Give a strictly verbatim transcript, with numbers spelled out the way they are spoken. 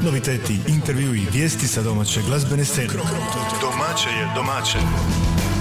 Noviteti, intervju i vijesti sa domaće glazbene scene. Domaće je domaće.